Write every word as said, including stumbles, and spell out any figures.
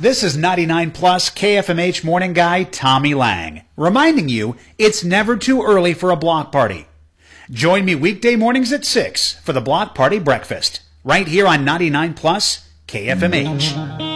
This is ninety-nine plus K F M H morning guy Tommy Lang, reminding you it's never too early for a block party. Join me weekday mornings at six for the Block Party Breakfast, right here on ninety-nine plus K F M H.